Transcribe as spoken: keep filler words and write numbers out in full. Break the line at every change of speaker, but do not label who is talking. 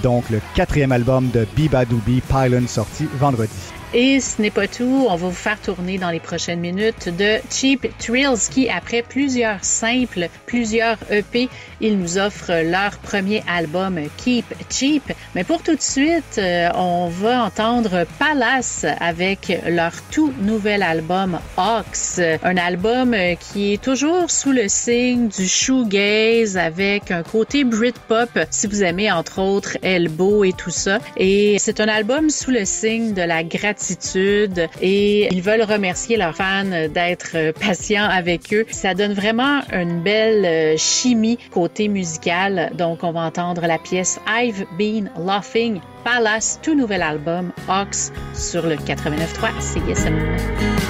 donc le quatrième album de Beabadoobee, Pylon, sorti vendredi.
Et ce n'est pas tout, on va vous faire tourner dans les prochaines minutes de Cheap Thrills qui, après plusieurs simples, plusieurs E P, ils nous offrent leur premier album Keep Cheap. Mais pour tout de suite, on va entendre Palace avec leur tout nouvel album Ox, un album qui est toujours sous le signe du shoegaze avec un côté Britpop, si vous aimez entre autres Elbow et tout ça. Et c'est un album sous le signe de la gratitude et ils veulent remercier leurs fans d'être patients avec eux. Ça donne vraiment une belle chimie côté musical. Donc, on va entendre la pièce I've Been Laughing, Palace, tout nouvel album Ox sur le quatre-vingt-neuf trois C I S M.